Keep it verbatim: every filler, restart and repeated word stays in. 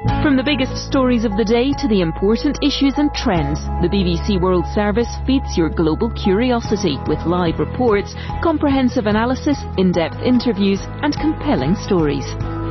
From the biggest stories of the day to the important issues and trends, the B B C World Service feeds your global curiosity with live reports, comprehensive analysis, in-depth interviews and compelling stories.